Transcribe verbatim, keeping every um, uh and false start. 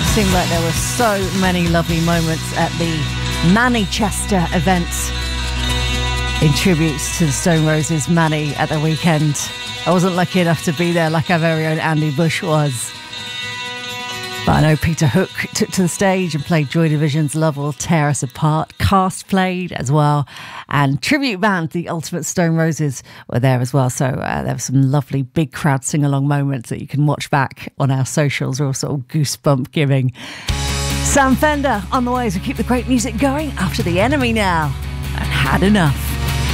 Seemed like there were so many lovely moments at the Manchester events in tributes to the Stone Roses. Manny at the weekend. I wasn't lucky enough to be there like our very own Andy Bush was. But I know Peter Hook took to the stage and played Joy Division's Love Will Tear Us Apart. Cast played as well. And tribute band, the Ultimate Stone Roses, were there as well. So uh, there were some lovely big crowd sing-along moments that you can watch back on our socials. They're all sort of goosebump giving. Sam Fender on the way, so keep the great music going after The Enemy now. And Had Enough.